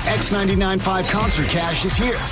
X99.5 Concert Cash is here.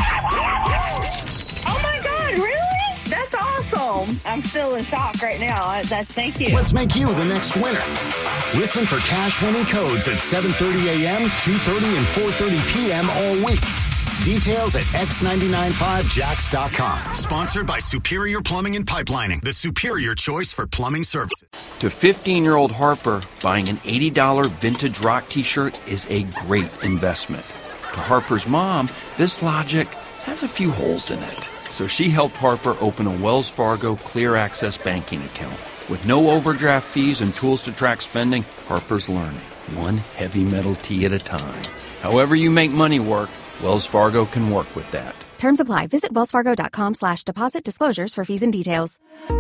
Oh my God, really? That's awesome. I'm still in shock right now. Thank you. Let's make you the next winner. Listen for cash winning codes at 7:30 a.m., 2:30, and 4:30 p.m. all week. Details at x995jax.com. Sponsored by Superior Plumbing and Pipelining, the superior choice for plumbing services. To 15-year-old Harper, buying an $80 vintage rock t-shirt is a great investment. To Harper's mom, this logic has a few holes in it. So she helped Harper open a Wells Fargo Clear Access banking account. With no overdraft fees and tools to track spending, Harper's learning, one heavy metal tee at a time. However you make money work, Wells Fargo can work with that. Terms apply. Visit wellsfargo.com/deposit disclosures for fees and details.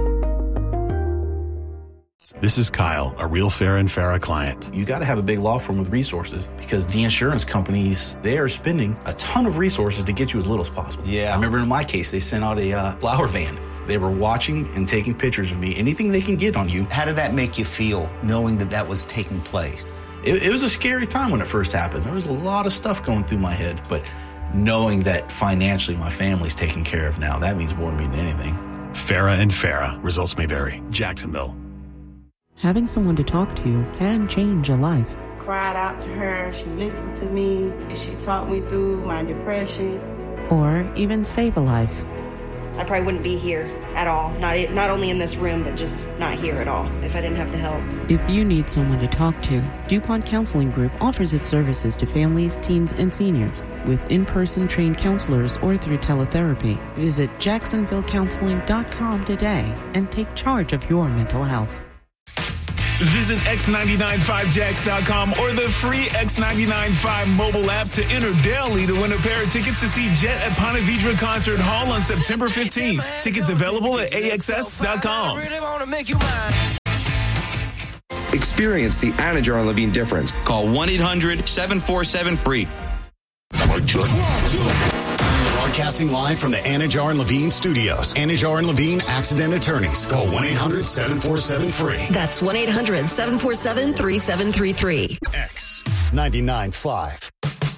This is Kyle, a real Farah and Farah client. You got to have a big law firm with resources because the insurance companies, they are spending a ton of resources to get you as little as possible. Yeah. I remember in my case, they sent out a flower van. They were watching and taking pictures of me. Anything they can get on you. How did that make you feel, knowing that was taking place? It was a scary time when it first happened. There was a lot of stuff going through my head, but knowing that financially my family's taken care of now, that means more to me than anything. Farah and Farah. Results may vary. Jacksonville. Having someone to talk to can change a life. Cried out to her, she listened to me, she talked me through my depression. Or even save a life. I probably wouldn't be here at all. Not only in this room, but just not here at all if I didn't have the help. If you need someone to talk to, DuPont Counseling Group offers its services to families, teens, and seniors with in-person trained counselors or through teletherapy. Visit JacksonvilleCounseling.com today and take charge of your mental health. Visit X995Jax.com or the free X995 mobile app to enter daily to win a pair of tickets to see Jet at Ponte Vedra Concert Hall on September 15th. Tickets available at AXS.com. Experience the Anajar and Levine difference. Call 1-800-747-FREE. Broadcasting live from the Anajar and Levine studios. Anajar and Levine Accident Attorneys. Call 1-800-747-FREE. That's 1-800-747-3733. X 99.5.